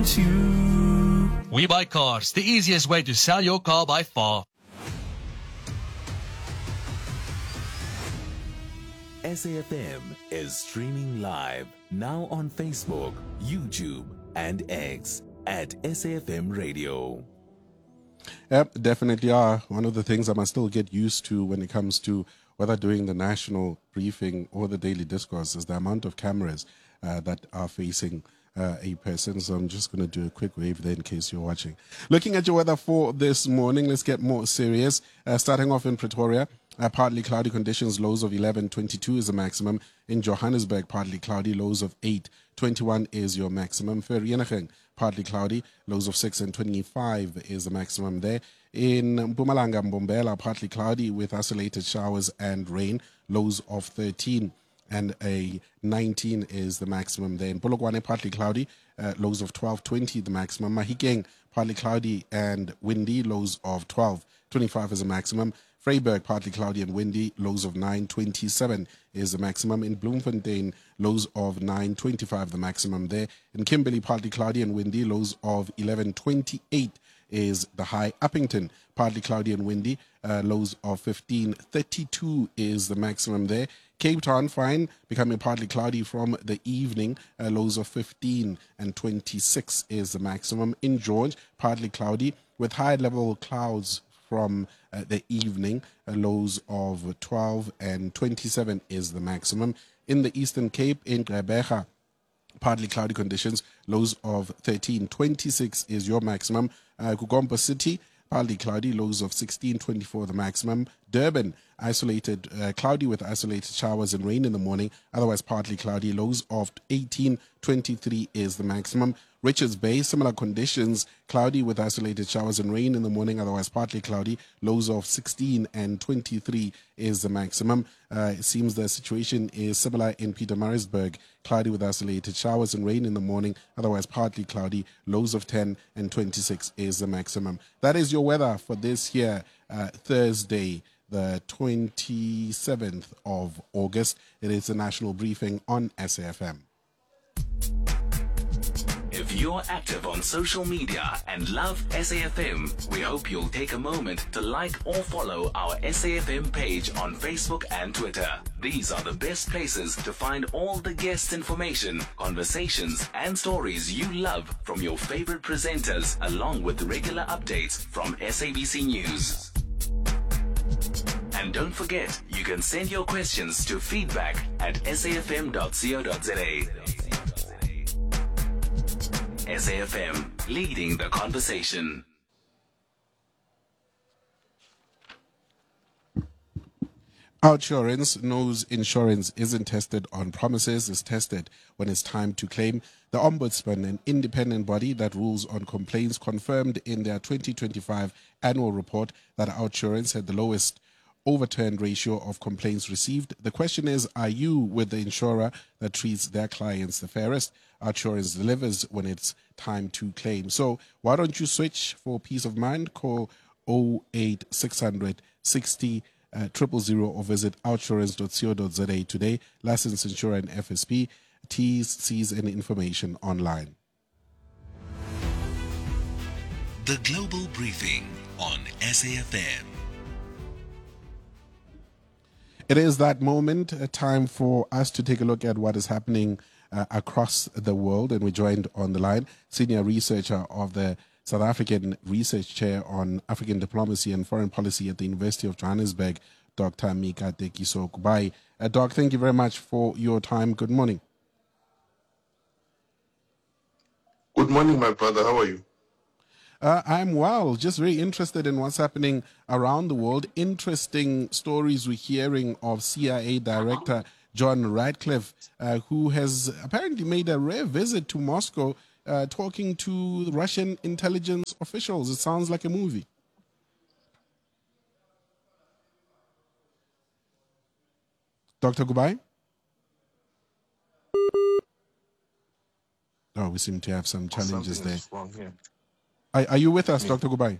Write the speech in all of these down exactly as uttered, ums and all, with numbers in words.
want you. We Buy Cars, the easiest way to sell your car by far. S A F M is streaming live now on Facebook, YouTube, and X at S A F M Radio. Yep, definitely are. One of the things I must still get used to when it comes to whether doing the national briefing or the daily discourse is the amount of cameras uh, that are facing uh, a person. So I'm just going to do a quick wave there in case you're watching. Looking at your weather for this morning, let's get more serious. Uh, starting off in Pretoria, uh, partly cloudy conditions, lows of eleven, twenty-two is the maximum. In Johannesburg, partly cloudy, lows of eight, twenty-one is your maximum. Vereeniging, partly cloudy, lows of six and twenty-five is the maximum there. In Mpumalanga, Mbombela, partly cloudy with isolated showers and rain, lows of thirteen and a nineteen is the maximum there. In Polokwane, partly cloudy, uh, lows of twelve, twenty the maximum. Mahikeng, partly cloudy and windy, lows of twelve, twenty-five is the maximum. Vryburg, partly cloudy and windy, lows of nine, twenty-seven is the maximum. In Bloemfontein, lows of nine, twenty-five the maximum there. In Kimberley, partly cloudy and windy, lows of eleven, twenty-eight is the high. Uppington, partly cloudy and windy, uh, lows of fifteen, thirty-two is the maximum there. Cape Town, fine, becoming partly cloudy from the evening, uh, lows of fifteen and twenty-six is the maximum. In George, partly cloudy with high level clouds from uh, the evening, uh, lows of twelve and twenty-seven is the maximum. In the Eastern Cape, in Gqeberha, partly cloudy conditions, lows of thirteen, twenty-six is your maximum. Uh, Kugomba City, partly cloudy, lows of sixteen, twenty-four the maximum. Durban, isolated, uh, cloudy with isolated showers and rain in the morning, otherwise partly cloudy, lows of eighteen, twenty-three is the maximum. Richards Bay, similar conditions, cloudy with isolated showers and rain in the morning, otherwise partly cloudy, lows of sixteen and twenty-three is the maximum. Uh, it seems the situation is similar in Pietermaritzburg, cloudy with isolated showers and rain in the morning, otherwise partly cloudy, lows of ten and twenty-six is the maximum. That is your weather for this here uh, Thursday, the twenty-seventh of August. It is a national briefing on S A F M. If you're active on social media and love S A F M, we hope you'll take a moment to like or follow our S A F M page on Facebook and Twitter. These are the best places to find all the guest information, conversations, and stories you love from your favorite presenters, along with regular updates from S A B C News. And don't forget, you can send your questions to feedback at s a f m dot co dot z a. S A F M, leading the conversation. Outsurance knows insurance isn't tested on promises, it's tested when it's time to claim. The Ombudsman, an independent body that rules on complaints, confirmed in their twenty twenty-five annual report that Outsurance had the lowest overturned ratio of complaints received. The question is, are you with the insurer that treats their clients the fairest? Outsurance delivers when it's time to claim. So why don't you switch for peace of mind? Call oh eight six hundred sixty uh, triple zero or visit outsurance dot co dot z a today. Licensed insurer and F S P. T's, C's and information online. The Global Briefing on S A F M. It is that moment, a time for us to take a look at what is happening uh, across the world. And we're joined on the line, senior researcher of the South African Research Chair on African Diplomacy and Foreign Policy at the University of Johannesburg, Doctor Mika Tekiso Kubai. Uh, Doc, thank you very much for your time. Good morning. Good morning, my brother. How are you? Uh, I'm well, just very interested in what's happening around the world. Interesting stories we're hearing of C I A Director John Ratcliffe, uh, who has apparently made a rare visit to Moscow, uh, talking to Russian intelligence officials. It sounds like a movie. Doctor Kubai? Oh, we seem to have some challenges Something there. is wrong here. Are, are you with us, Doctor Kubai?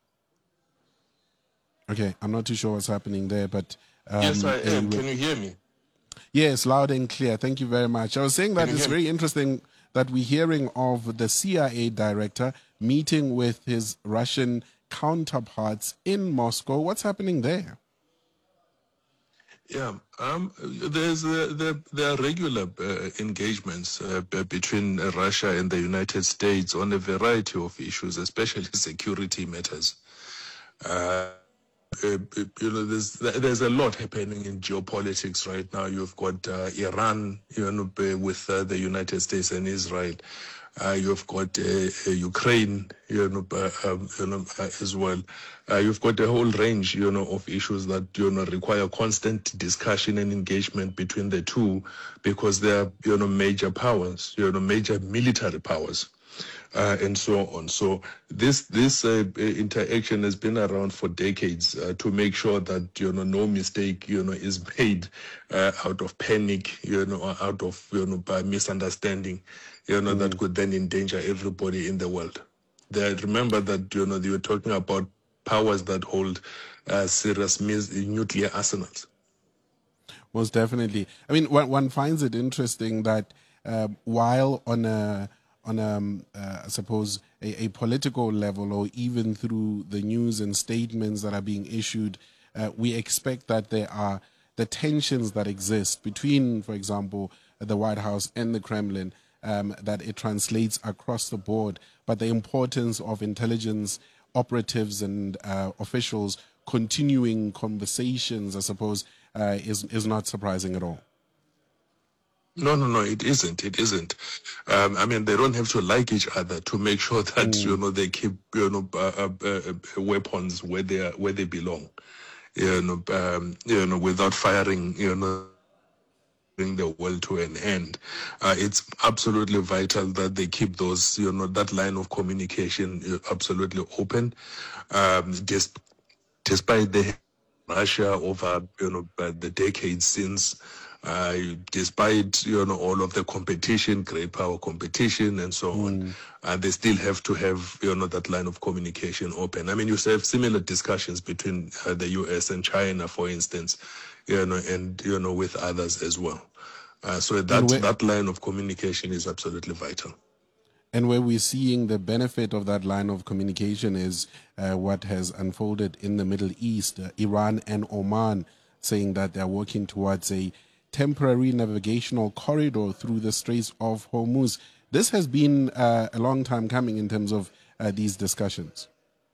Okay, I'm not too sure what's happening there, but... Um, Yes, I am. anyway. Can you hear me? Yes, loud and clear. Thank you very much. I was saying that Can you it's hear me? very interesting that we're hearing of the C I A director meeting with his Russian counterparts in Moscow. What's happening there? Yeah, um, there's uh, there, there are regular uh, engagements uh, b- between uh, Russia and the United States on a variety of issues, especially security matters. Uh, uh, you know, there's there's a lot happening in geopolitics right now. You've got uh, Iran, you know, with uh, the United States and Israel. Uh, you've got uh, uh, Ukraine, you know, uh, um, you know, uh, as well. Uh, you've got a whole range, you know, of issues that you know require constant discussion and engagement between the two, because they are, you know, major powers, you know, major military powers. Uh, and so on. So this this uh, interaction has been around for decades uh, to make sure that you know no mistake you know is made uh, out of panic, you know, or out of you know by misunderstanding, you know, mm. that could then endanger everybody in the world. They remember that you know they were talking about powers that hold uh, serious nuclear arsenals. Most definitely. I mean, one, one finds it interesting that uh, while on a on, um, uh, I suppose, a, a political level, or even through the news and statements that are being issued, uh, we expect that there are the tensions that exist between, for example, the White House and the Kremlin, um, that it translates across the board. But the importance of intelligence operatives and uh, officials continuing conversations, I suppose, uh, is is not surprising at all. No, no, no, it isn't. It isn't. Um, I mean, they don't have to like each other to make sure that, mm. you know, they keep, you know, uh, uh, uh, weapons where they are, where they belong, you know, um, you know, without firing, you know, bring the world to an end. Uh, it's absolutely vital that they keep those, you know, that line of communication absolutely open. Um, just, despite the Russia over, you know, the decades since, Uh, despite, you know, all of the competition, great power competition and so mm. on, uh, they still have to have, you know, that line of communication open. I mean, you have similar discussions between uh, the U S and China, for instance, you know, and, you know, with others as well. Uh, so that, where, that line of communication is absolutely vital. And where we're seeing the benefit of that line of communication is uh, what has unfolded in the Middle East, uh, Iran and Oman saying that they're working towards a temporary navigational corridor through the Straits of Hormuz. This has been uh, a long time coming in terms of uh, these discussions.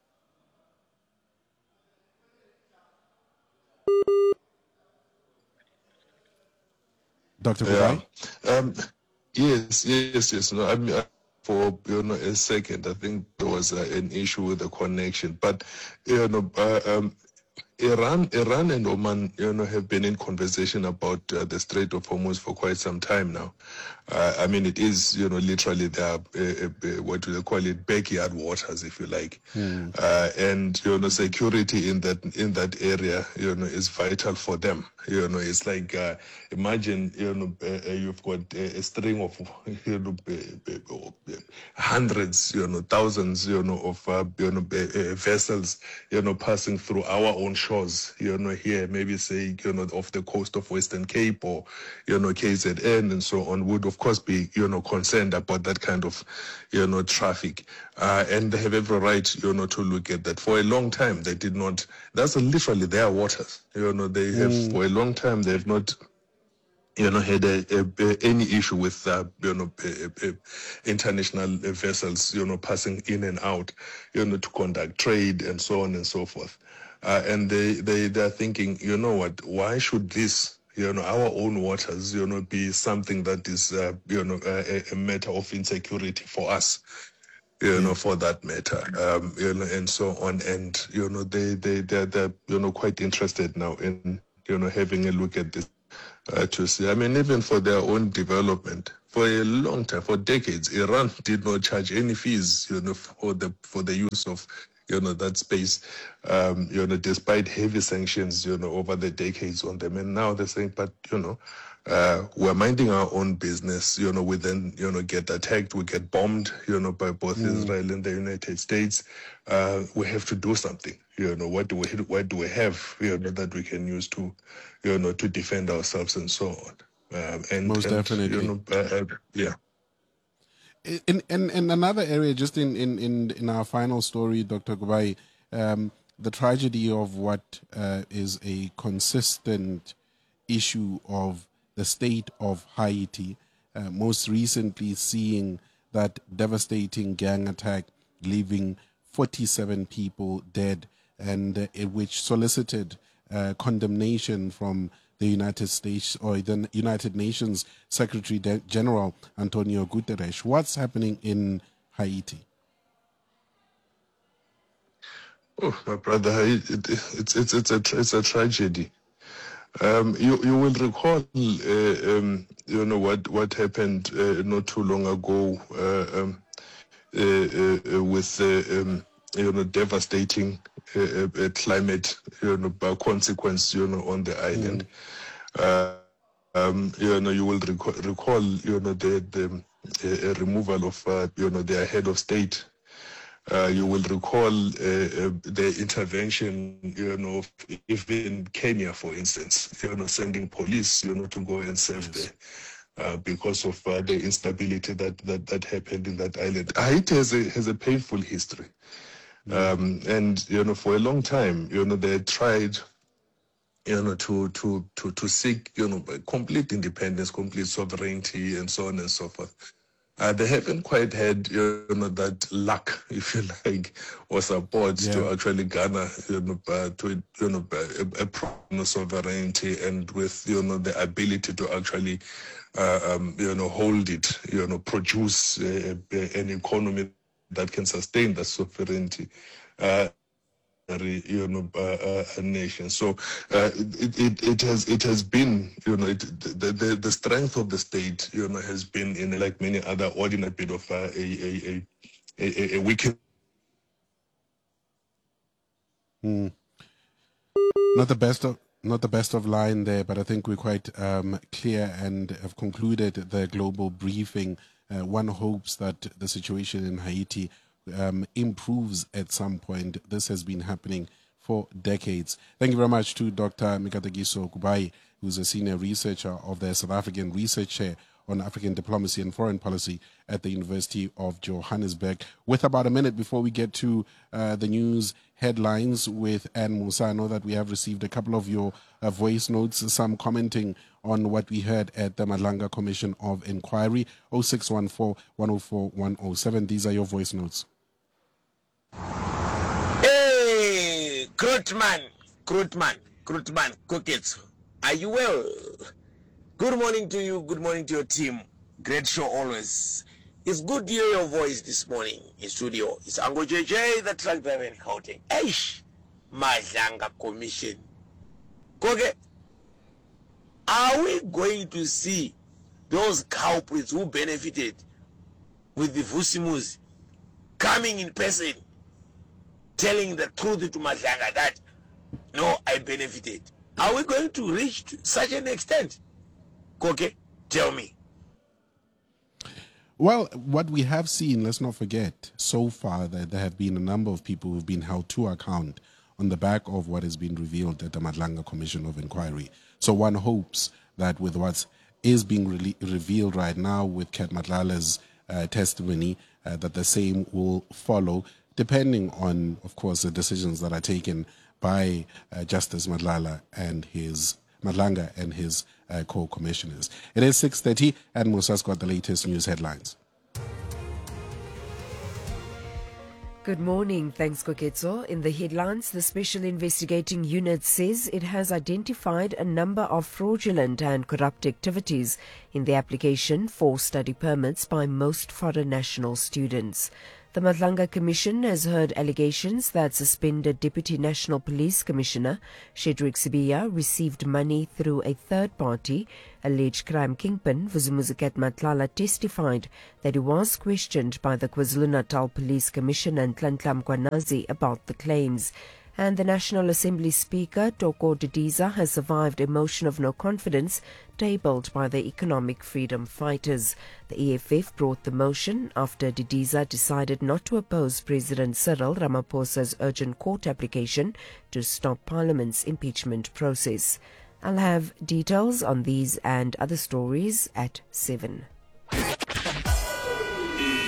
Doctor Kubai? Yeah. Um, yes, yes, yes. No, I mean, uh, for you know a second, I think there was uh, an issue with the connection, but you know, uh, um, Iran, Iran and Oman, you know, have been in conversation about uh, the Strait of Hormuz for quite some time now. Uh, I mean, it is, you know, literally their, uh, uh, what do they call it, backyard waters, if you like. Mm. Uh, and, you know, security in that in that area, you know, is vital for them. You know, it's like, uh, imagine, you know, uh, you've got a, a string of, you know, uh, hundreds, you know, thousands, you know, of, uh, you know, uh, vessels, you know, passing through our own shores, you know, here, maybe say, you know, off the coast of Western Cape or, you know, K Z N and so on, would of course be, you know, concerned about that kind of, you know, traffic. Uh, and they have every right, you know, to look at that. For a long time, they did not, that's literally their waters. You know, they have, mm. for a long time, they have not, you know, had a, a, a, any issue with, uh, you know, a, a, international vessels, you know, passing in and out, you know, to conduct trade and so on and so forth. Uh, and they, they, they're thinking, you know what, why should this, you know, our own waters, you know, be something that is, uh, you know, a, a matter of insecurity for us, you know, for that matter, um, you know, and so on. And, you know, they, they, they're, they're, you know, quite interested now in, you know, having a look at this uh, to see. I mean, even for their own development, for a long time, for decades, Iran did not charge any fees, you know, for the, for the use of, you know, that space, um, you know, despite heavy sanctions, you know, over the decades on them. And now they're saying, but, you know, uh, we're minding our own business, you know, we then, you know, get attacked, we get bombed, you know, by both mm. Israel and the United States. Uh, we have to do something, you know, what do we, what do we have, you know, that we can use to, you know, to defend ourselves and so on. Um, and, Most and, definitely. You know, uh, uh, yeah. In, in in another area, just in, in, in, in our final story, Doctor Kubai, um, the tragedy of what uh, is a consistent issue of the state of Haiti, uh, most recently seeing that devastating gang attack, leaving forty-seven people dead, and uh, which solicited uh, condemnation from the United States or the United Nations Secretary General Antonio Guterres. What's happening in Haiti? Oh, my brother, it, it, it's it's it's a it's a tragedy. Um, you you will recall, uh, um, you know what what happened uh, not too long ago uh, um, uh, uh, with uh, um, you know devastating uh, uh, climate you know by consequence you know on the island. Mm. Uh, um, you know you will recall, recall you know the the uh, removal of uh, you know their head of state. Uh, you will recall uh, uh, the intervention, you know, of even Kenya, for instance, you know, sending police, you know, to go and save yes. there uh, because of uh, the instability that, that that happened in that island. Haiti has a has a painful history, mm. um, and you know, for a long time, you know, they tried, you know, to to to to seek, you know, complete independence, complete sovereignty, and so on and so forth. Uh, they haven't quite had, you know, that luck, if you like, or support yeah. to actually garner, you know, uh, to, you know, a, a proper sovereignty and with, you know, the ability to actually, uh, um, you know, hold it, you know, produce uh, an economy that can sustain that sovereignty. Uh, you know, uh, uh, a nation. So uh, it, it it has it has been, you know, it, the, the the strength of the state, you know, has been in like many other ordinary bit of uh, a a a a, a weakened. Hmm. Not the best of not the best of line there, but I think we're quite um, clear and have concluded the global briefing. Uh, one hopes that the situation in Haiti Um, improves at some point. This has been happening for decades. Thank you very much to Doctor Mikatekiso Kubai, who's a senior researcher of the South African Research Chair on African Diplomacy and Foreign Policy at the University of Johannesburg. With about a minute before we get to uh, the news headlines with Anne Musa, I know that we have received a couple of your uh, voice notes, some commenting on what we heard at the Madlanga Commission of Inquiry. oh six one four, one oh four, one oh seven. These are your voice notes. Hey, Krutman, Krutman, Krutman, Cookets, are you well? Good morning to you, good morning to your team. Great show always. It's good to hear your voice this morning in studio. It's Ango J J, the truck driver in Gauteng. Eish, Madlanga Commission. Koge, are we going to see those culprits who benefited with the Vusimus coming in person, telling the truth to Madlanga that, no, I benefited? Are we going to reach to such an extent? Koke, tell me. Well, what we have seen, let's not forget, so far that there have been a number of people who've been held to account on the back of what has been revealed at the Madlanga Commission of Inquiry. So one hopes that with what is being re- revealed right now with Kat Matlala's uh, testimony, uh, that the same will follow, depending on, of course, the decisions that are taken by uh, Justice Madlala and his Madlanga and his uh, co-commissioners. It is six thirty, and Musa's got the latest news headlines. Good morning. Thanks, Koketso. In the headlines, the Special Investigating Unit says it has identified a number of fraudulent and corrupt activities in the application for study permits by most foreign national students. The Madlanga Commission has heard allegations that suspended Deputy National Police Commissioner Shedrick Sibiya received money through a third party. Alleged crime kingpin Vusumuzi Matlala testified that he was questioned by the KwaZulu-Natal Police Commissioner Nhlanhla Mkhwanazi about the claims. And the National Assembly Speaker, Toko Didiza, has survived a motion of no confidence tabled by the Economic Freedom Fighters. The E F F brought the motion after Didiza decided not to oppose President Cyril Ramaphosa's urgent court application to stop Parliament's impeachment process. I'll have details on these and other stories at seven.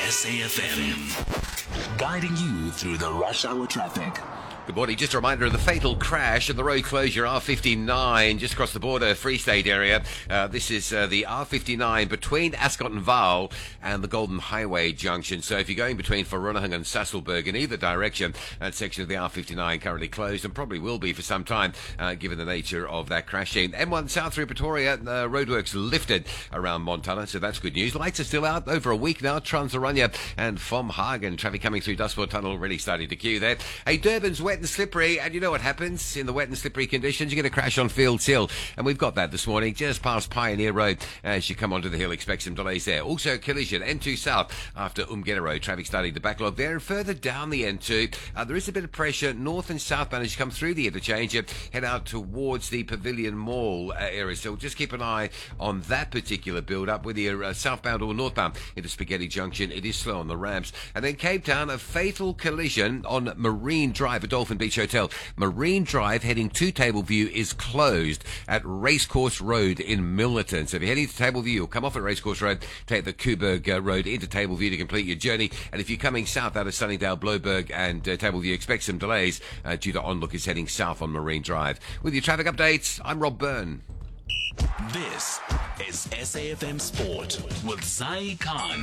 S A F M, guiding you through the rush hour traffic. Good morning. Just a reminder of the fatal crash and the road closure R fifty-nine just across the border, Free State area. Uh, this is uh, the R fifty-nine between Ascot and Vaal and the Golden Highway junction. So if you're going between Vereeniging and Sasolburg in either direction, that section of the R fifty-nine currently closed and probably will be for some time, uh, given the nature of that crashing. M one south through Pretoria, uh, roadworks lifted around Montana, so that's good news. Lights are still out over a week now. Transaranya and from Hagen, traffic coming through Dustport Tunnel already starting to queue there. Hey, Durban's wet and slippery, and you know what happens in the wet and slippery conditions. You get a crash on Fields Hill, and we've got that this morning just past Pioneer Road. As you come onto the hill, expect some delays there. Also a collision N two south after Umgena Road, traffic starting to backlog there. And further down the N two, uh, there is a bit of pressure north and southbound as you come through the interchange, uh, head out towards the Pavilion Mall uh, area. So just keep an eye on that particular build-up, whether you're uh, southbound or northbound into Spaghetti Junction. It is slow on the ramps. And then Cape Town, a fatal collision on Marine Drive at Dolphin Beach Hotel. Marine Drive heading to Tableview is closed at Racecourse Road in Milnerton. So if you're heading to Tableview, you'll come off at Racecourse Road, take the Kuberg uh, Road into Tableview to complete your journey. And if you're coming south out of Sunningdale, Bloberg and uh, Tableview, expect some delays uh, due to onlookers heading south on Marine Drive. With your traffic updates, I'm Rob Byrne. This is S A F M Sport with Zai Khan.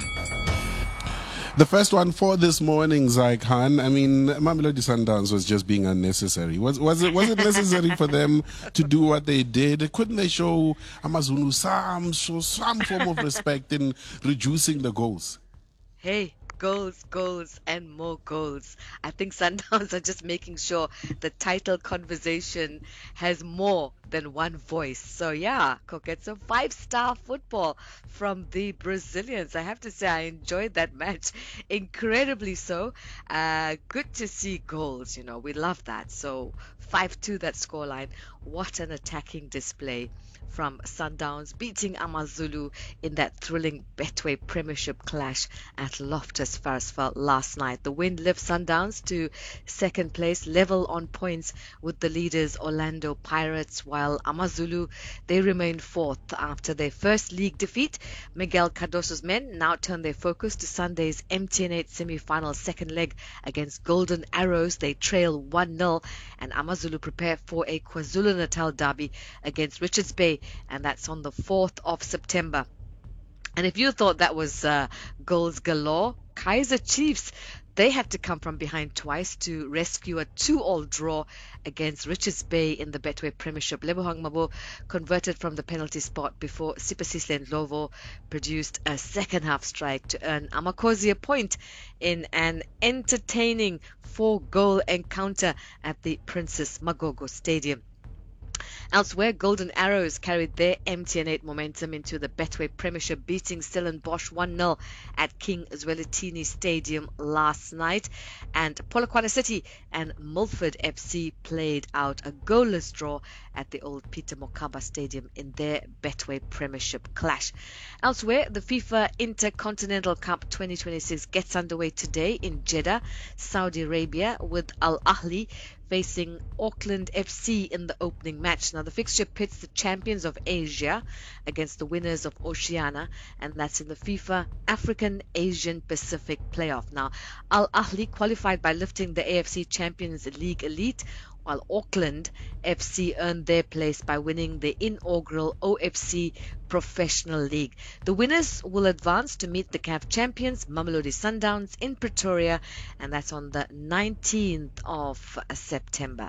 The first one for this morning, Zai Khan. I mean, Mamelodi Sundowns was just being unnecessary. Was was it was it necessary for them to do what they did? Couldn't they show Amazulu some show some form of respect in reducing the goals? Hey, goals, goals, and more goals. I think Sundowns are just making sure the title conversation has more than one voice. So yeah, Koketso, five-star football from the Brazilians. I have to say I enjoyed that match incredibly so. Uh, good to see goals, you know, we love that. So five two that scoreline. What an attacking display from Sundowns, beating Amazulu in that thrilling Betway Premiership clash at Loftus Versfeld last night. The win lifts Sundowns to second place, level on points with the leaders Orlando Pirates, while Amazulu, they remain fourth after their first league defeat. Miguel Cardoso's men now turn their focus to Sunday's M T N eight semi-final second leg against Golden Arrows. They trail one nil, and Amazulu prepare for a KwaZulu-Natal derby against Richards Bay, and that's on the fourth of September. And if you thought that was uh, goals galore, Kaizer Chiefs, they had to come from behind twice to rescue a two-all draw against Richards Bay in the Betway Premiership. Lebohang Mabo converted from the penalty spot before Sipisisile Ndlovu produced a second-half strike to earn Amakosi a point in an entertaining four-goal encounter at the Princess Magogo Stadium. Elsewhere, Golden Arrows carried their M T N eight momentum into the Betway Premiership, beating Stellenbosch one nil at King Zwelithini Stadium last night. And Polokwane City and Milford F C played out a goalless draw at the old Peter Mokaba Stadium in their Betway Premiership clash. Elsewhere, the FIFA Intercontinental Cup twenty twenty-six gets underway today in Jeddah, Saudi Arabia, with Al Ahly facing Auckland F C in the opening match. Now, the fixture pits the champions of Asia against the winners of Oceania, and that's in the FIFA African Asian Pacific playoff. Now, Al Ahly qualified by lifting the A F C Champions League Elite, while Auckland F C earned their place by winning the inaugural O F C Professional League. The winners will advance to meet the C A F champions Mamelodi Sundowns in Pretoria, and that's on the nineteenth of September.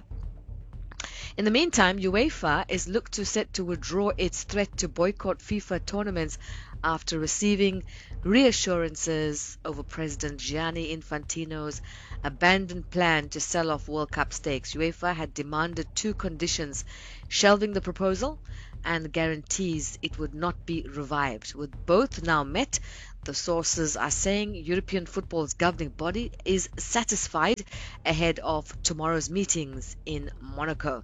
In the meantime, UEFA is looked to set to withdraw its threat to boycott FIFA tournaments after receiving reassurances over President Gianni Infantino's abandoned plan to sell off World Cup stakes. UEFA had demanded two conditions: shelving the proposal and guarantees it would not be revived. With both now met, the sources are saying European football's governing body is satisfied ahead of tomorrow's meetings in Monaco.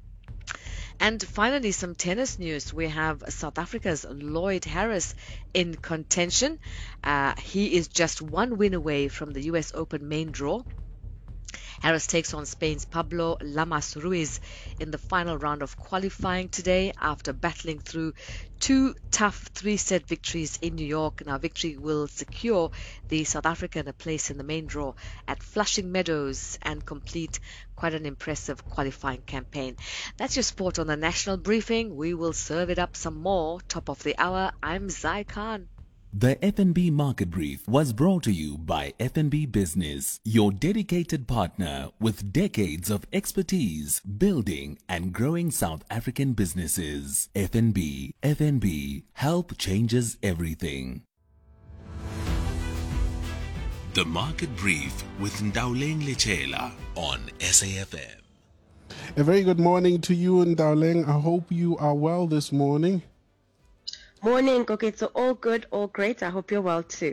And finally, some tennis news. We have South Africa's Lloyd Harris in contention. Uh, he is just one win away from the U S Open main draw. Harris takes on Spain's Pablo Lamas Ruiz in the final round of qualifying today after battling through two tough three-set victories in New York. Now, victory will secure the South African a place in the main draw at Flushing Meadows and complete quite an impressive qualifying campaign. That's your sport on the National Briefing. We will serve it up some more. Top of the hour, I'm Zai Khan. The F N B Market Brief was brought to you by F N B Business, your dedicated partner with decades of expertise building and growing South African businesses. F N B, F N B, help changes everything. The Market Brief with Ndawleng Lechela on S A F M. A very good morning to you, Ndawleng. I hope you are well this morning. Morning, Koketso. All good, all great. I hope you're well too.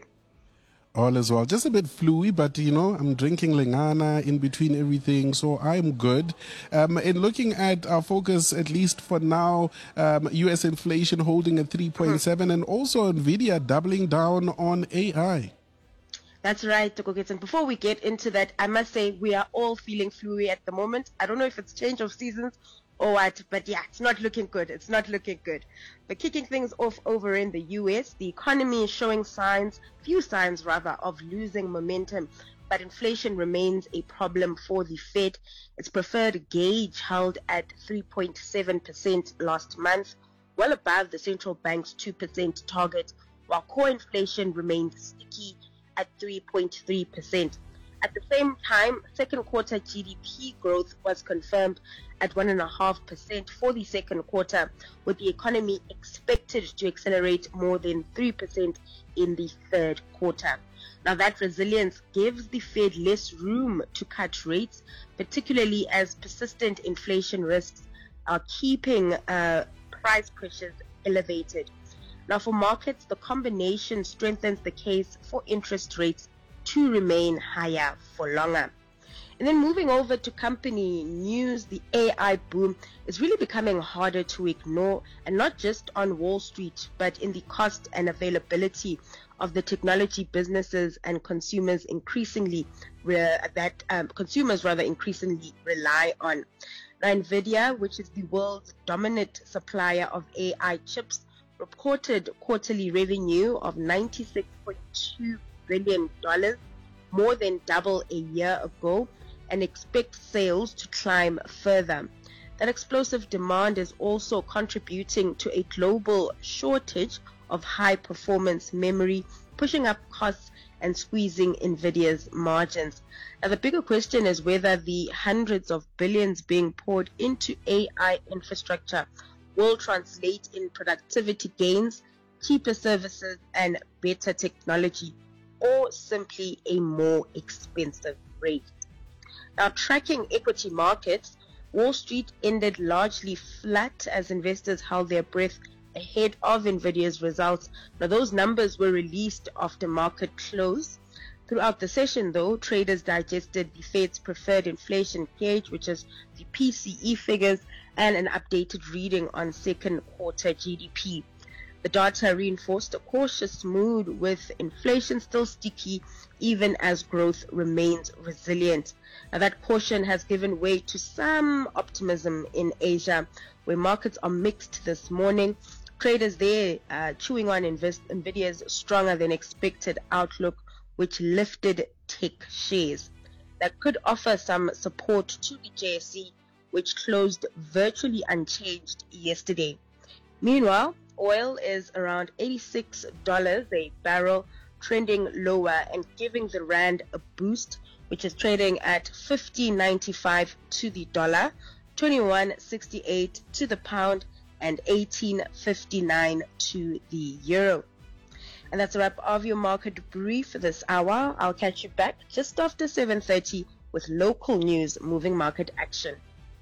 All as well. Just a bit fluey, but you know, I'm drinking Lingana in between everything, so I'm good. Um, in looking at our focus, at least for now, um, U S inflation holding at three point seven, and also Nvidia doubling down on A I. That's right, Koketso. And before we get into that, I must say we are all feeling fluey at the moment. I don't know if it's change of seasons or what, but yeah, it's not looking good. It's not looking good. But kicking things off over in the U S, the economy is showing signs, few signs rather, of losing momentum. But inflation remains a problem for the Fed. Its preferred gauge held at three point seven percent last month, well above the central bank's two percent target, while core inflation remained sticky at three point three percent. At the same time, second quarter G D P growth was confirmed at one point five percent for the second quarter, with the economy expected to accelerate more than three percent in the third quarter. Now, that resilience gives the Fed less room to cut rates, particularly as persistent inflation risks are keeping uh, price pressures elevated. Now, for markets, the combination strengthens the case for interest rates to remain higher for longer. And then moving over to company news, the A I boom is really becoming harder to ignore, and not just on Wall Street, but in the cost and availability of the technology businesses and consumers increasingly re- that um, consumers rather increasingly rely on. Now, Nvidia, which is the world's dominant supplier of A I chips, reported quarterly revenue of ninety-six point two billion dollars, more than double a year ago, and expect sales to climb further. That explosive demand is also contributing to a global shortage of high-performance memory, pushing up costs and squeezing Nvidia's margins. Now, the bigger question is whether the hundreds of billions being poured into A I infrastructure will translate in productivity gains, cheaper services, and better technology, or simply a more expensive rate. Now, tracking equity markets, Wall Street ended largely flat as investors held their breath ahead of Nvidia's results. Now, those numbers were released after market close. Throughout the session, though, traders digested the Fed's preferred inflation gauge, which is the P C E figures, and an updated reading on second quarter G D P. The data reinforced a cautious mood, with inflation still sticky even as growth remains resilient. Now, that caution has given way to some optimism in Asia, where markets are mixed this morning. Traders there uh, chewing on invest- Nvidia's stronger than expected outlook, which lifted tech shares. That could offer some support to the J S E, which closed virtually unchanged yesterday. Meanwhile, oil is around eighty-six dollars a barrel, trending lower and giving the rand a boost, which is trading at fifteen ninety-five to the dollar, twenty-one sixty-eight to the pound, and eighteen fifty-nine to the euro. And that's a wrap of your market brief this hour. I'll catch you back just after seven thirty with local news moving market action.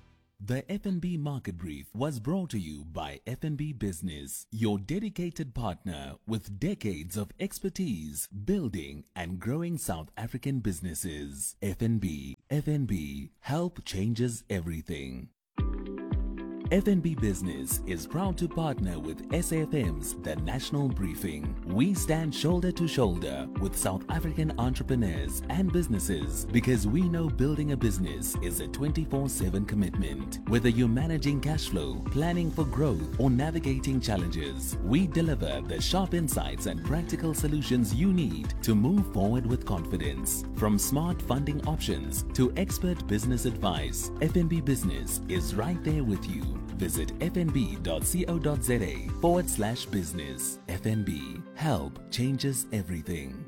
The F N B Market Brief was brought to you by F N B Business, your dedicated partner with decades of expertise building and growing South African businesses. F N B, F N B, help changes everything. F N B Business is proud to partner with S A F M's The National Briefing. We stand shoulder to shoulder with South African entrepreneurs and businesses because we know building a business is a twenty-four seven commitment. Whether you're managing cash flow, planning for growth, or navigating challenges, we deliver the sharp insights and practical solutions you need to move forward with confidence. From smart funding options to expert business advice, F N B Business is right there with you. Visit fnb.co.za forward slash business. F N B. Help changes everything.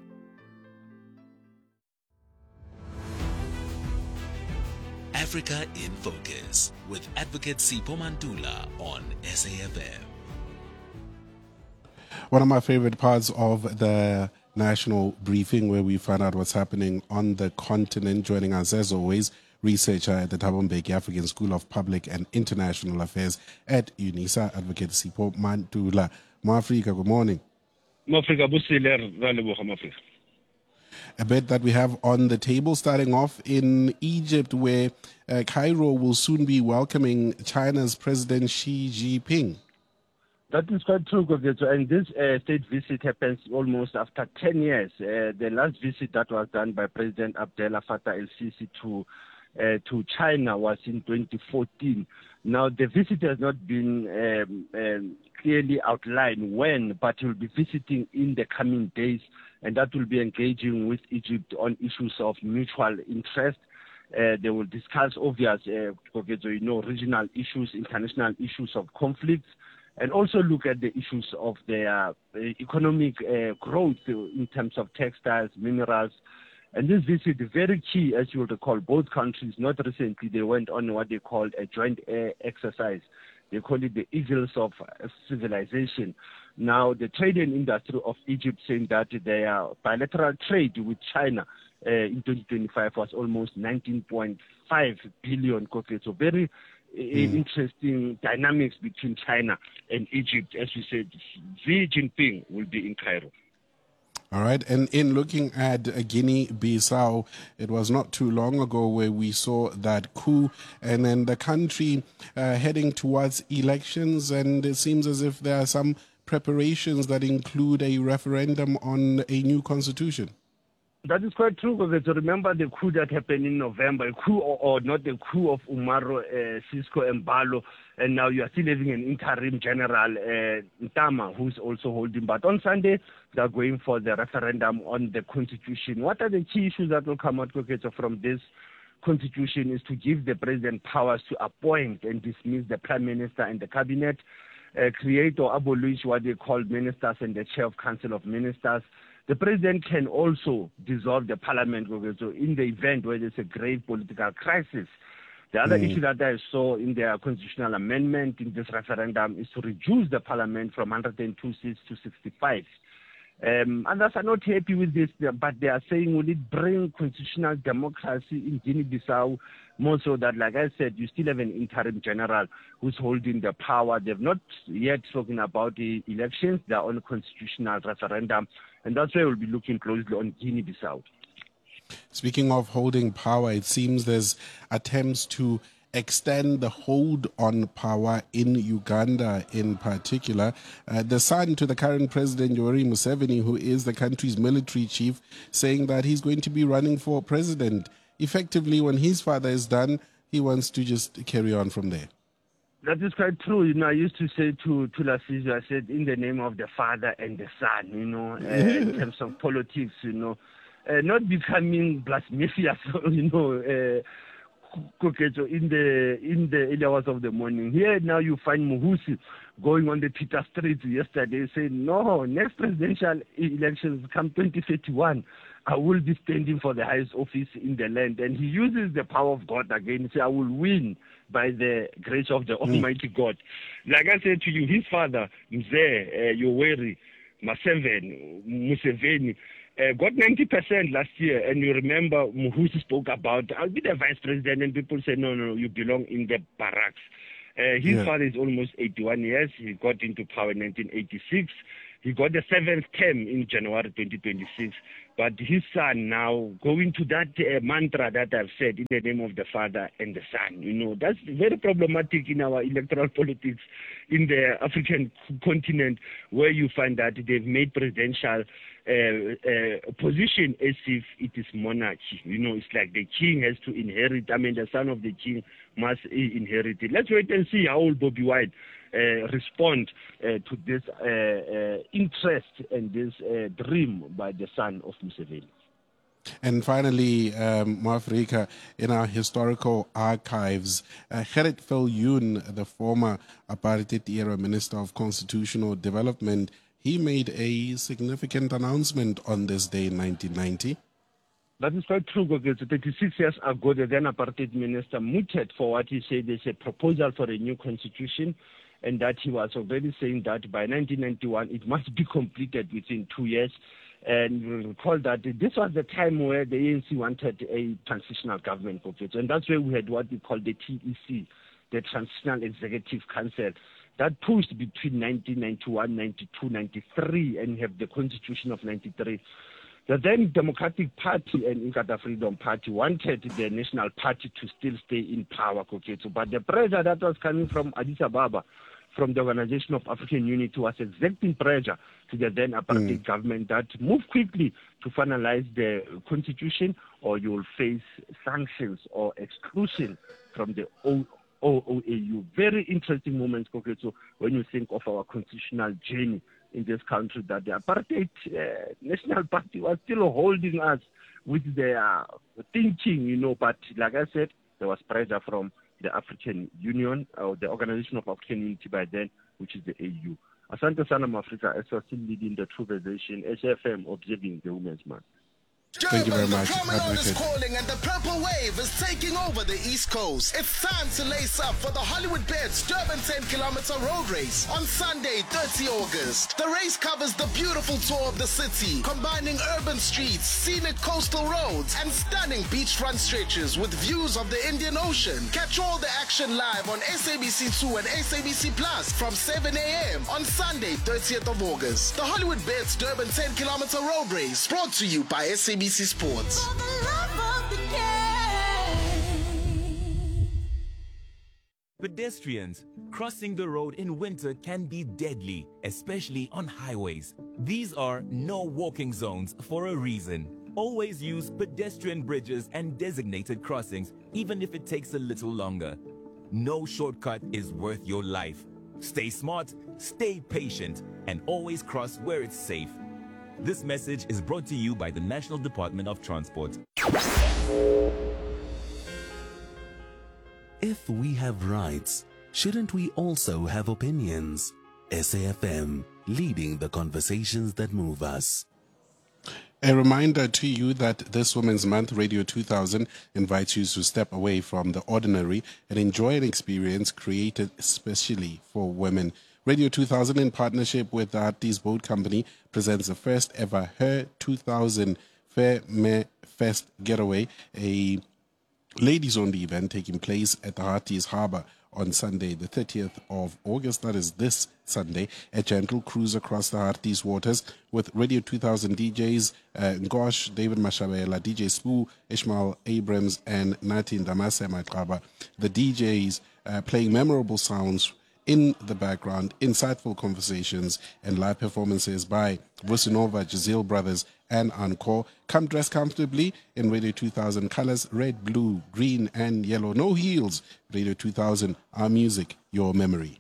Africa in Focus with Advocate Sipho Mantula on S A F M. One of my favorite parts of the national briefing, where we find out what's happening on the continent. Joining us as always, researcher at the Thabo Mbeki African School of Public and International Affairs at UNISA, Advocate Sipho Mantula. Mo-Afrika, good morning. Mo-Afrika, busile ra leboga Mo-Afrika. A bet that we have on the table, starting off in Egypt, where uh, Cairo will soon be welcoming China's President Xi Jinping. That is quite true, Gogetso. And this uh, state visit happens almost after ten years. Uh, the last visit that was done by President Abdel Fattah el-Sisi to uh, to China was in twenty fourteen. Now, the visit has not been um, um, clearly outlined when, but he will be visiting in the coming days, and that will be engaging with Egypt on issues of mutual interest. Uh, they will discuss obvious, uh, you know, regional issues, international issues of conflicts, and also look at the issues of their uh, economic uh, growth in terms of textiles, minerals. And this visit is very key, as you will recall. Both countries, not recently, they went on what they called a joint air exercise. They call it the Eagles of Civilization. Now, the trade and industry of Egypt saying that their bilateral trade with China uh, in twenty twenty-five was almost nineteen point five billion. So very mm. interesting dynamics between China and Egypt. As we said, Xi Jinping will be in Cairo. All right. And in looking at uh, Guinea-Bissau, it was not too long ago where we saw that coup, and then the country uh, heading towards elections, and it seems as if there are some preparations that include a referendum on a new constitution. That is quite true, because remember the coup that happened in November, a coup or, or not the coup of Umaro uh, Cisco Embalo, and now you are still having an interim general, uh, Ntama, who's also holding. But on Sunday, they are going for the referendum on the constitution. What are the key issues that will come out from this constitution is to give the president powers to appoint and dismiss the prime minister and the cabinet, uh, create or abolish what they call ministers and the chair of council of ministers. The president can also dissolve the parliament so in the event where there's a grave political crisis. The other mm. issue that I saw in their constitutional amendment in this referendum is to reduce the parliament from one hundred two seats to sixty-five. Um, others are not happy with this, but they are saying, will it bring constitutional democracy in Guinea-Bissau? More so that, like I said, you still have an interim general who's holding the power. They've not yet spoken about the elections. They're on a constitutional referendum. And that's why we'll be looking closely on Guinea-Bissau. Speaking of holding power, it seems there's attempts to extend the hold on power in Uganda in particular. Uh, the son to the current president, Yoweri Museveni, who is the country's military chief, saying that he's going to be running for president. Effectively, when his father is done, he wants to just carry on from there. That is quite true. You know, I used to say to, to Lasizwe, I said, in the name of the father and the son, you know, uh, in terms of politics, you know, uh, not becoming blasphemous, you know, uh, in the in the early hours of the morning. Here now you find Muhusi going on the Peter Street yesterday saying, no, next presidential elections come twenty thirty-one, I will be standing for the highest office in the land. And he uses the power of God again. He says, I will win by the grace of the Almighty mm. God. Like I said to you, his father, Mzee uh, Yoweri Museveni, Uh, got ninety percent last year, and you remember Muhusi spoke about, I'll be the vice president, and people say, no, no, you belong in the barracks. Uh, his yeah. father is almost eighty-one years. He got into power in nineteen eighty-six. he got the seventh term in January twenty twenty-six. But his son now going to that uh, mantra that I've said, in the name of the Father and the Son. You know, that's very problematic in our electoral politics in the African continent, where you find that they've made presidential uh, uh, position as if it is monarchy. You know, it's like the king has to inherit. I mean, the son of the king must inherit it. Let's wait and see how old Bobby Wine Uh, respond uh, to this uh, uh, interest and this uh, dream by the son of Museveni. And finally, um, Mwafrika, in our historical archives, uh, Gerrit Viljoen, the former apartheid-era Minister of Constitutional Development, he made a significant announcement on this day in nineteen ninety. That is quite true, because thirty-six years ago, the then apartheid minister mooted for what he said is a proposal for a new constitution, and that he was already saying that by nineteen ninety-one it must be completed within two years. And you recall that this was the time where the A N C wanted a transitional government, and that's where we had what we call the T E C, the Transitional Executive Council, that pushed between nineteen ninety-one, ninety-two, ninety-three, and have the Constitution of ninety-three. The then Democratic Party and Inkatha Freedom Party wanted the National Party to still stay in power, Koketso. But the pressure that was coming from Addis Ababa, from the Organization of African Unity, was exerting pressure to the then apartheid mm. government that move quickly to finalize the constitution, or you will face sanctions or exclusion from the O A U. Very interesting moments, Koketso, when you think of our constitutional journey in this country, that the apartheid uh, National Party was still holding us with their uh, thinking, you know, but like I said, there was pressure from the African Union, or the Organization of African Unity by then, which is the A U. Asante Sana Africa, as we're still leading the True Version, S F M observing the Women's Month. Thank you very much. The promenade is calling and the purple wave is taking over the East Coast. It's time to lace up for the Hollywood Bets Durban ten kilometer road race on Sunday, thirtieth of August. The race covers the beautiful tour of the city, combining urban streets, scenic coastal roads, and stunning beachfront stretches with views of the Indian Ocean. Catch all the action live on S A B C two and S A B C Plus from seven a.m. on Sunday, thirtieth of August. The Hollywood Bets Durban ten kilometer road race, brought to you by S A B C Sports. Pedestrians, crossing the road in winter can be deadly, especially on highways. These are no walking zones for a reason. Always use pedestrian bridges and designated crossings, even if it takes a little longer. No shortcut is worth your life. Stay smart, stay patient, and always cross where it's safe. This message is brought to you by the National Department of Transport. If we have rights, shouldn't we also have opinions? S A F M, leading the conversations that move us. A reminder to you that this Women's Month, Radio two thousand, invites you to step away from the ordinary and enjoy an experience created especially for women. Radio two thousand, in partnership with the Hearties Boat Company, presents the first ever Her two thousand Fair Me Fest Getaway, a ladies-only event taking place at the Hearties Harbour on Sunday, the thirtieth of August. That is this Sunday. A gentle cruise across the Hearties waters with Radio two thousand D Js, uh, Ngosh, David Mashabela, D J Spoo, Ishmael Abrams, and Natin Damase Matraba. The D Js uh, playing memorable sounds in the background, insightful conversations, and live performances by Vusinova, Jazeel Brothers, and Encore. Come dressed comfortably in Radio two thousand colors, red, blue, green, and yellow. No heels. Radio two thousand, our music, your memory.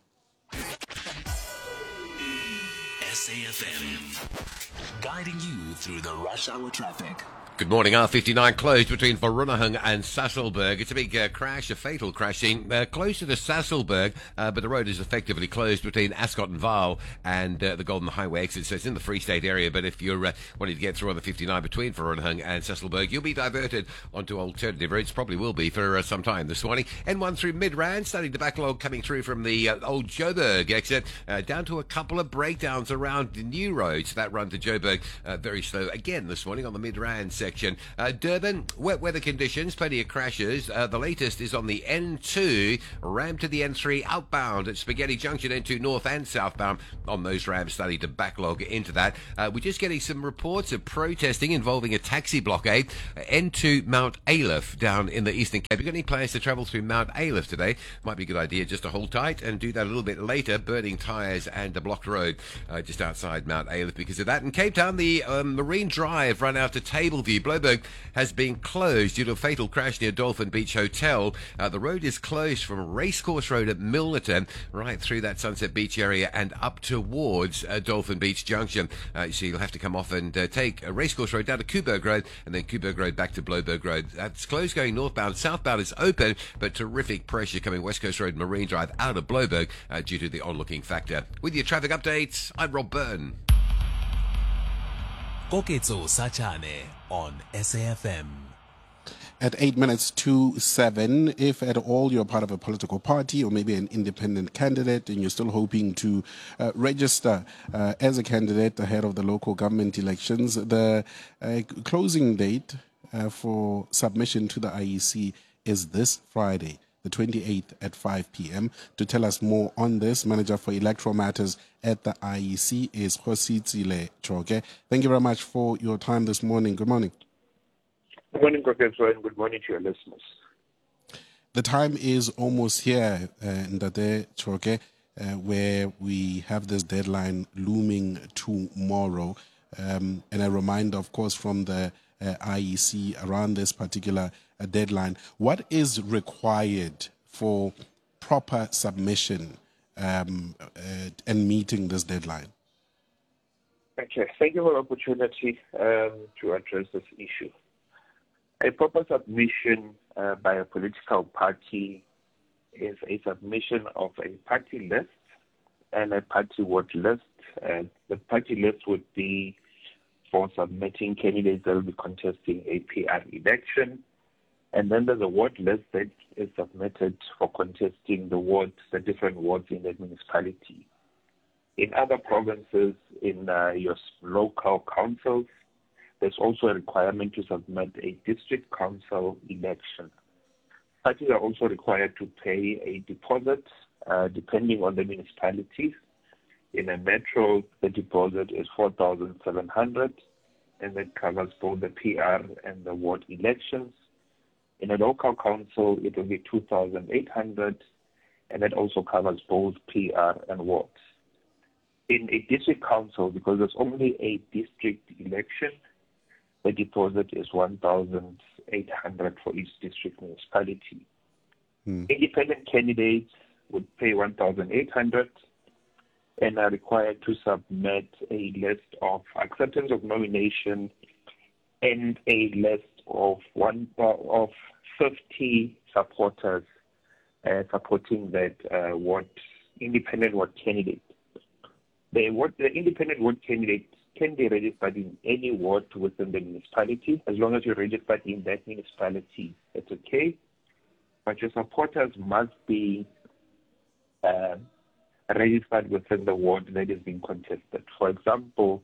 S A F M, guiding you through the rush hour traffic. Good morning. R fifty-nine closed between Vereeniging and Sasolburg. It's a big uh, crash, a fatal crash scene, uh, closer to Sasolburg, uh, but the road is effectively closed between Ascot and Vaal and uh, the Golden Highway exit. So it's in the Free State area, but if you're uh, wanting to get through on the fifty-nine between Vereeniging and Sasolburg, you'll be diverted onto alternative routes. Probably will be for uh, some time this morning. N one through Midrand, starting the backlog coming through from the uh, old Joburg exit, uh, down to a couple of breakdowns around the new roads. That run to Joburg uh, very slow again this morning on the Midrand section. Uh, Durban, wet weather conditions, plenty of crashes. Uh, the latest is on the N two, ram to the N three outbound at Spaghetti Junction, N two north and southbound. On those rams starting to backlog into that. Uh, we're just getting some reports of protesting involving a taxi blockade. Uh, N two Mount Aleph down in the Eastern Cape. Have you got any plans to travel through Mount Aleph today? Might be a good idea just to hold tight and do that a little bit later. Burning tyres and a blocked road uh, just outside Mount Aleph because of that. In Cape Town, the um, Marine Drive run out to Tableview. Blouberg has been closed due to a fatal crash near Dolphin Beach Hotel. Uh, the road is closed from Racecourse Road at Milnerton right through that Sunset Beach area and up towards uh, Dolphin Beach Junction. Uh, so you'll have to come off and uh, take a Racecourse Road down to Kuberg Road and then Kuberg Road back to Blouberg Road. That's closed going northbound. Southbound is open, but terrific pressure coming West Coast Road, Marine Drive out of Blouberg uh, due to the onlooking factor. With your traffic updates, I'm Rob Byrne. Koketso Sachane on S A F M. At eight minutes to seven, if at all you're part of a political party or maybe an independent candidate and you're still hoping to uh, register uh, as a candidate ahead of the local government elections, the uh, closing date uh, for submission to the I E C is this Friday, the twenty-eighth at five p.m. To tell us more on this, Manager for Electoral Matters at the I E C is Khositsile Choke. Thank you very much for your time this morning. Good morning. Good morning, Koketso, and good morning to your listeners. The time is almost here, uh, Ndade Choke, uh, where we have this deadline looming tomorrow. Um, and a reminder, of course, from the uh, I E C around this particular uh, deadline. What is required for proper submission um, uh, and meeting this deadline? Okay, thank you for the opportunity um, to address this issue. A proper submission uh, by a political party is a submission of a party list and a party ward list. Uh, the party list would be for submitting candidates that will be contesting a P R election. And then there's a ward list that is submitted for contesting the wards, the different wards in the municipality. In other provinces, in uh, your local councils, there's also a requirement to submit a district council election. Parties are also required to pay a deposit uh, depending on the municipalities. In a metro, the deposit is four thousand seven hundred dollars, and that covers both the P R and the ward elections. In a local council, it will be two thousand eight hundred dollars, and that also covers both P R and wards. In a district council, because there's only a district election, the deposit is one thousand eight hundred dollars for each district municipality. Hmm. Independent candidates would pay one thousand eight hundred dollars and are required to submit a list of acceptance of nomination and a list of one of fifty supporters uh, supporting that uh, ward, independent ward candidate. The, ward, the independent ward candidate can be registered in any ward within the municipality. As long as you're registered in that municipality, it's okay. But your supporters must be uh, registered within the ward that is being contested. For example,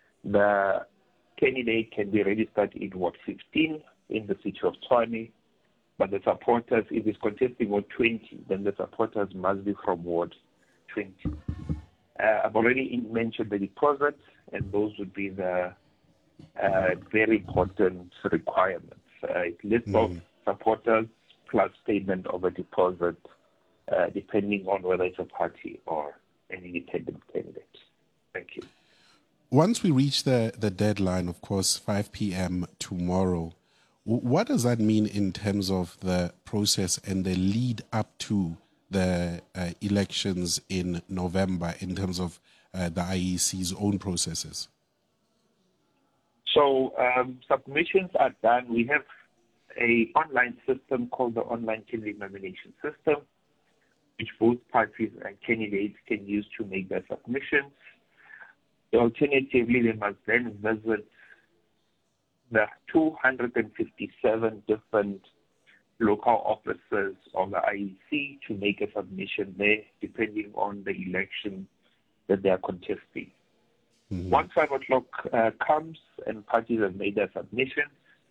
the candidate can be registered in Ward fifteen in the city of Tshwane, but the supporters, if it's contesting Ward twenty, then the supporters must be from Ward twenty. Uh, I've already mentioned the deposits, and those would be the uh, very important requirements. Uh, it lists mm. of supporters plus payment of a deposit, uh, depending on whether it's a party or an independent candidate. Thank you. Once we reach the, the deadline, of course, five p.m. tomorrow, what does that mean in terms of the process and the lead up to the uh, elections in November in terms of uh, the I E C's own processes? So um, submissions are done. We have a online system called the Online Candidate Nomination System, which both parties and candidates can use to make their submissions. Alternatively, they must then visit the two hundred fifty-seven different local offices of the I E C to make a submission there, depending on the election that they are contesting. Mm-hmm. Once five o'clock uh, comes and parties have made their submissions,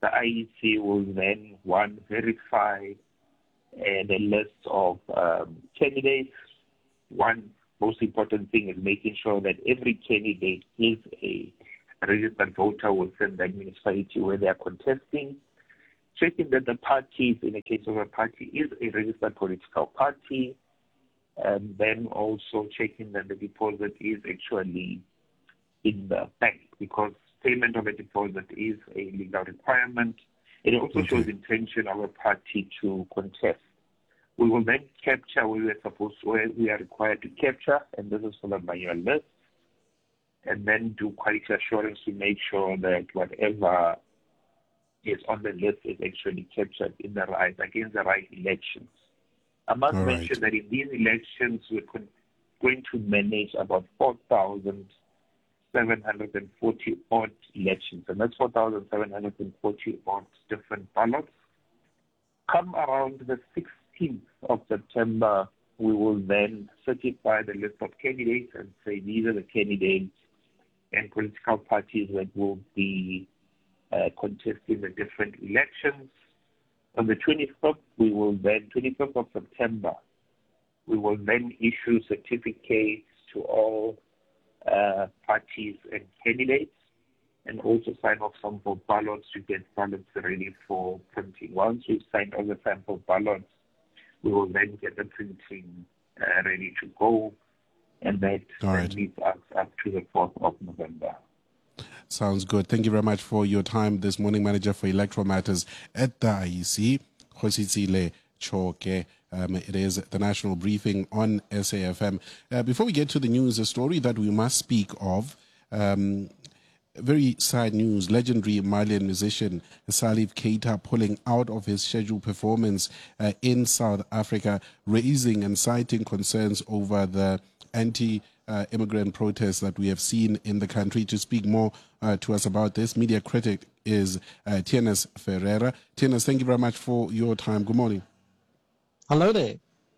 the I E C will then, one, verify uh, the list of um, candidates. One most important thing is making sure that every candidate is a registered voter within the municipality where they are contesting. Checking that the party, in the case of a party, is a registered political party. And then also checking that the deposit is actually in the bank, because payment of a deposit is a legal requirement. It also Okay. shows intention of a party to contest. We will then capture where we are supposed to, where we are required to capture, and this is followed by your list, and then do quality assurance to make sure that whatever is on the list is actually captured in the right, against the right elections. I must All right. mention that in these elections, we're con- going to manage about four thousand seven hundred forty odd elections, and that's four thousand seven hundred forty odd different ballots. Come around the sixteenth of September, we will then certify the list of candidates and say these are the candidates and political parties that will be uh, contesting the different elections. On the twenty-fifth, we will then, twenty-fifth of September, we will then issue certificates to all uh, parties and candidates, and also sign off sample ballots to get ballots ready for printing. Once we've signed all the sample ballots, we will then get the printing uh, ready to go, and that All right. then leads us up to the fourth of November. Sounds good. Thank you very much for your time this morning, Manager for Electoral Matters at the I E C, Khositsile Choke. Um, it is the national briefing on S A F M. Uh, before we get to the news, a story that we must speak of. Um, very sad news. Legendary Malian musician Salif Keita pulling out of his scheduled performance uh, in South Africa, raising and citing concerns over the anti Uh, immigrant protests that we have seen in the country. To speak more uh, to us about this, media critic is uh, Tienes Ferreira. Tienes, thank you very much for your time. Good morning. Hello there.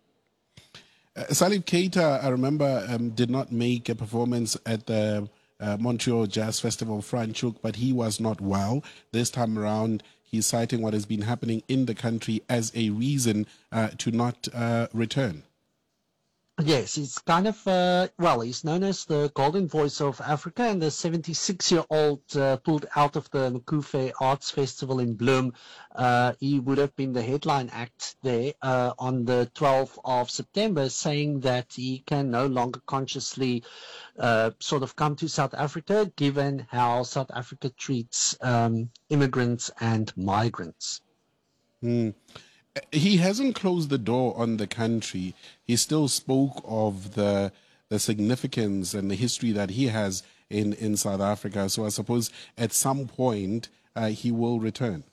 Uh, Salif Keita, I remember, um, did not make a performance at the uh, Montreal Jazz Festival, Franschhoek, but he was not well. This time around, he's citing what has been happening in the country as a reason uh, to not uh, return. Yes, he's kind of, uh, well, he's known as the golden voice of Africa, and the seventy-six-year-old uh, pulled out of the Mkufe Arts Festival in Bloem. Uh, he would have been the headline act there uh, on the twelfth of September, saying that he can no longer consciously uh, sort of come to South Africa, given how South Africa treats um, immigrants and migrants. Hmm. He hasn't closed the door on the country. He still spoke of the the significance and the history that he has in, in South Africa. So I suppose at some point uh, he will return.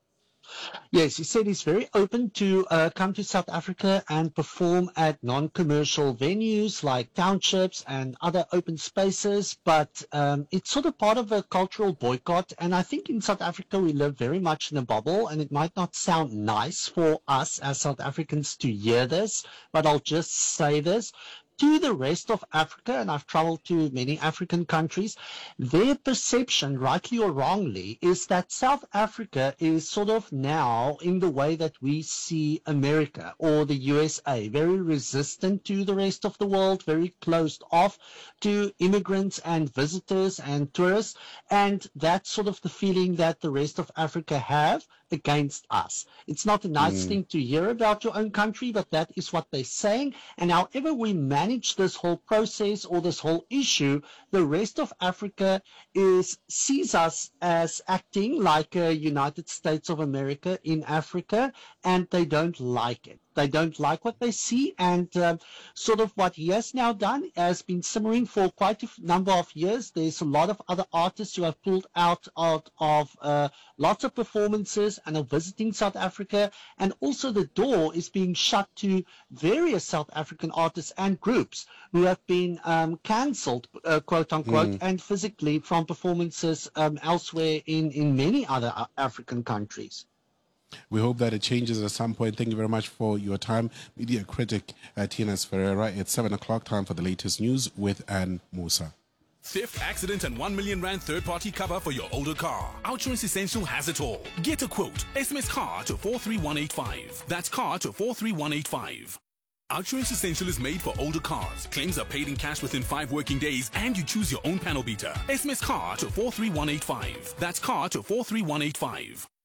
Yes, he said he's very open to uh, come to South Africa and perform at non-commercial venues like townships and other open spaces, but um, it's sort of part of a cultural boycott. And I think in South Africa we live very much in a bubble, and it might not sound nice for us as South Africans to hear this, but I'll just say this. To the rest of Africa, and I've traveled to many African countries, their perception, rightly or wrongly, is that South Africa is sort of now in the way that we see America or the U S A, very resistant to the rest of the world, very closed off to immigrants and visitors and tourists, and that's sort of the feeling that the rest of Africa have against us. It's not a nice Mm. thing to hear about your own country, but that is what they're saying. And however we manage this whole process or this whole issue, the rest of Africa is sees us as acting like a United States of America in Africa, and they don't like it. They don't like what they see, and um, sort of what he has now done has been simmering for quite a f- number of years. There's a lot of other artists who have pulled out, out of uh, lots of performances and are visiting South Africa, and also the door is being shut to various South African artists and groups who have been um, cancelled, uh, quote unquote, Mm. and physically from performances um, elsewhere in, in many other uh, African countries. We hope that it changes at some point. Thank you very much for your time. Media critic uh, Tienes Ferreira. It's seven o'clock time for the latest news with Anne Musa. Theft, accident, and one million rand third-party cover for your older car. Outsurance Essential has it all. Get a quote. S M S CAR to four three one eight five. That's CAR to four three one eight five. Outsurance Essential is made for older cars. Claims are paid in cash within five working days, and you choose your own panel beater. S M S CAR to four three one eight five. That's CAR to four three one eight five.